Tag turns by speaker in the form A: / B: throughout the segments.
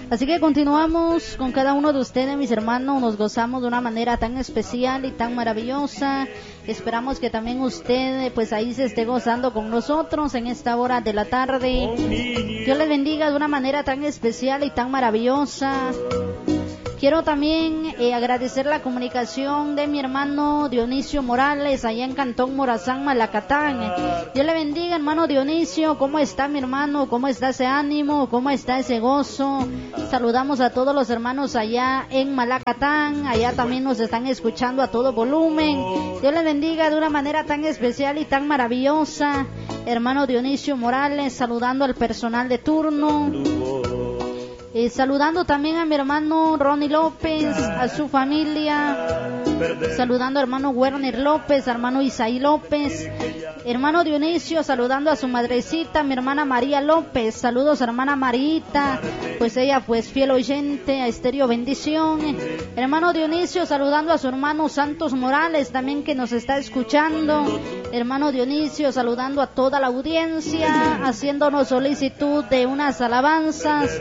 A: Así que continuamos con cada uno de ustedes, mis hermanos. Nos gozamos de una manera tan especial y tan maravillosa. Esperamos que también usted pues ahí se esté gozando con nosotros en esta hora de la tarde. Dios les bendiga de una manera tan especial y tan maravillosa. Quiero también agradecer la comunicación de mi hermano Dionisio Morales allá en Cantón Morazán, Malacatán. Dios le bendiga, hermano Dionisio. ¿Cómo está mi hermano? ¿Cómo está ese ánimo? ¿Cómo está ese gozo? Saludamos a todos los hermanos allá en Malacatán. Allá también nos están escuchando a todo volumen. Dios le bendiga de una manera tan especial y tan maravillosa. Hermano Dionisio Morales, saludando al personal de turno. Saludando también a mi hermano Ronnie López, a su familia, saludando a hermano Werner López, a hermano Isaí López, hermano Dionisio, saludando a su madrecita, mi hermana María López. Saludos hermana Marita, pues ella pues fiel oyente a Estéreo Bendición. Hermano Dionisio, saludando a su hermano Santos Morales, también que nos está escuchando. Hermano Dionisio, saludando a toda la audiencia, haciéndonos solicitud de unas alabanzas.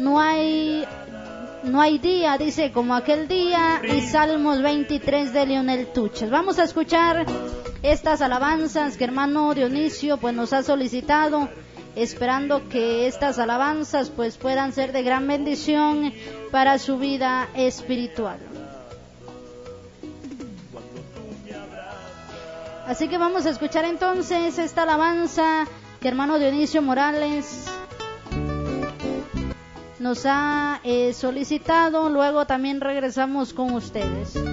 A: No hay día, dice, como aquel día, y Salmos 23 de Leonel Tuches. Vamos a escuchar estas alabanzas que hermano Dionisio pues nos ha solicitado, esperando que estas alabanzas pues puedan ser de gran bendición para su vida espiritual. Así que vamos a escuchar entonces esta alabanza que hermano Dionisio Morales nos ha solicitado. Luego también regresamos con ustedes.